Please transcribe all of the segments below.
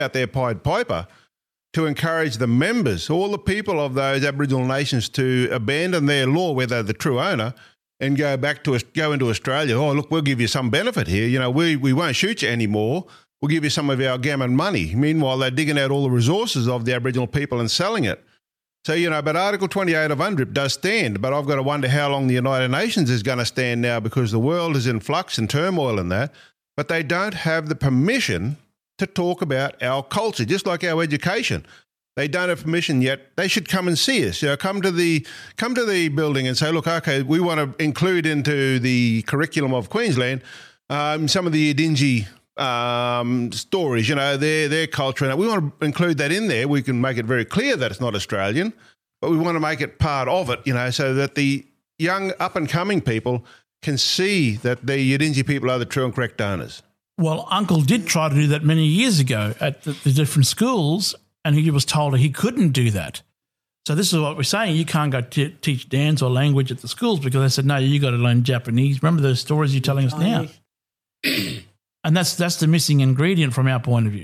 out their Pied Piper to encourage the members, all the people of those Aboriginal nations, to abandon their law where they're the true owner and go into Australia. Oh, look, we'll give you some benefit here. You know, we won't shoot you anymore. We'll give you some of our gammon money. Meanwhile, they're digging out all the resources of the Aboriginal people and selling it. So, you know, but Article 28 of UNDRIP does stand, but I've got to wonder how long the United Nations is going to stand now, because the world is in flux and turmoil in that, but they don't have the permission to talk about our culture, just like our education. They don't have permission yet. They should come and see us. You know, come to the building and say, look, okay, we want to include into the curriculum of Queensland some of the Yidinji stories, you know, their culture, and we want to include that in there. We can make it very clear that it's not Australian, but we want to make it part of it, you know, so that the young up and coming people can see that the Yidinji people are the true and correct owners. Well, Uncle did try to do that many years ago at the different schools, and he was told he couldn't do that. So this is what we're saying. You can't go teach dance or language at the schools because they said, no, you got to learn Japanese. Remember those stories you're telling us now? And that's the missing ingredient from our point of view.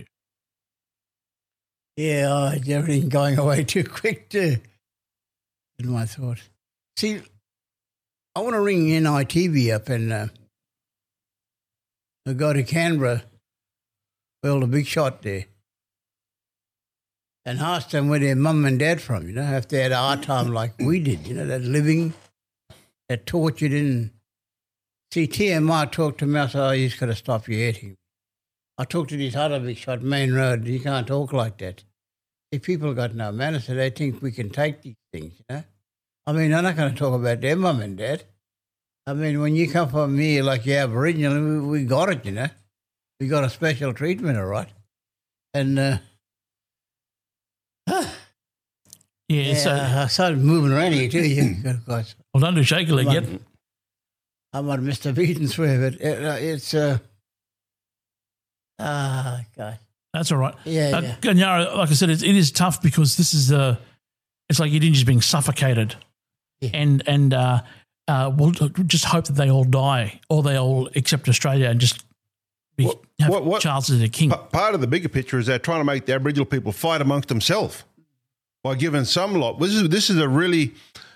Yeah, everything going away too quick too, in my thought. See, I want to ring NITV up and go to Canberra, build a big shot there, and ask them where their mum and dad from, you know, if they had our time like we did, you know, that living, that tortured in. See, TMI talked to me, I said, oh, you just got to stop your eating. I talked to this other big shot, Main Road, you can't talk like that. See, people got no manners, so they think we can take these things, you know. I mean, I'm not going to talk about their mum and dad. I mean, when you come from here like you're Aboriginal, we got it, you know. We got a special treatment, all right. And, So I started moving around here too, guys. Well, don't do shake a leg yet. I might have missed a beat and swear, but it's God. That's all right. Yeah. Ganyara, like I said, it is tough because this is it's like Yidinji's being suffocated, and we'll just hope that they all die or they all accept Australia and just have Charles as a king. Part of the bigger picture is they're trying to make the Aboriginal people fight amongst themselves by giving some lot. This is a really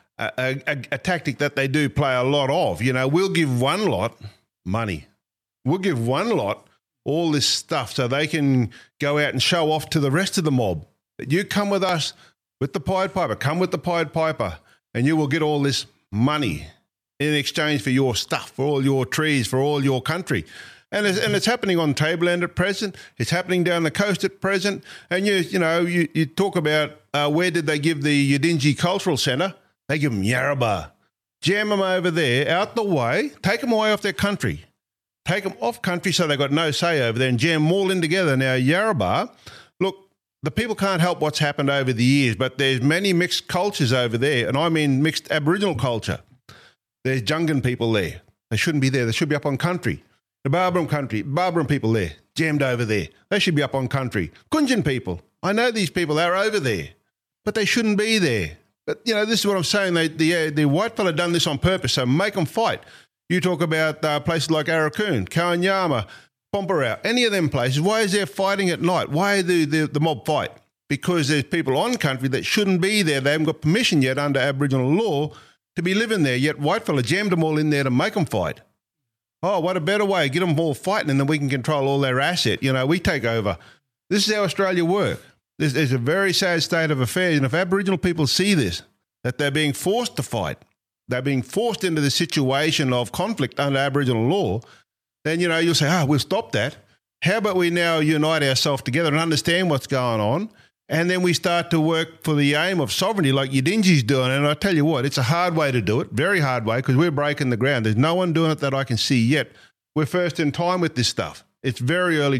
a tactic that they do play a lot of. You know, we'll give one lot money. We'll give one lot all this stuff so they can go out and show off to the rest of the mob. You come with us with the Pied Piper, come with the Pied Piper, and you will get all this money in exchange for your stuff, for all your trees, for all your country. And it's happening on Tableland at present. It's happening down the coast at present. And you talk about where did they give the Yidinji Cultural Centre? They give them Yarrabah. Jam them over there, out the way, take them away off their country. Take them off country so they've got no say over there and jam them all in together. Now, Yarrabah, look, the people can't help what's happened over the years, but there's many mixed cultures over there, and I mean mixed Aboriginal culture. There's Jungan people there. They shouldn't be there. They should be up on country. The Barbaran people there, jammed over there. They should be up on country. Kunjan people, I know these people, they're over there, but they shouldn't be there. But, you know, this is what I'm saying. The white fella done this on purpose, so make them fight. You talk about places like Arakoon, Kowanyama, Pomperau, any of them places. Why is there fighting at night? Why the mob fight? Because there's people on country that shouldn't be there. They haven't got permission yet under Aboriginal law to be living there, yet white fella jammed them all in there to make them fight. Oh, what a better way. Get them all fighting and then we can control all their asset. You know, we take over. This is how Australia works. There's a very sad state of affairs. And if Aboriginal people see this, that they're being forced to fight, they're being forced into the situation of conflict under Aboriginal law, then, you know, you'll say, we'll stop that. How about we now unite ourselves together and understand what's going on? And then we start to work for the aim of sovereignty like Yidinji's doing. And I tell you what, it's a hard way to do it, very hard way, because we're breaking the ground. There's no one doing it that I can see yet. We're first in time with this stuff. It's very early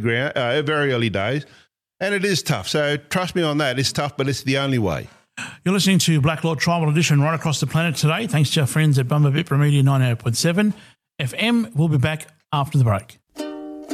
days, and it is tough. So trust me on that. It's tough, but it's the only way. You're listening to Black Law Tribal Edition right across the planet today. Thanks to our friends at Bumba Bipra Media 98.7 FM. We'll be back after the break.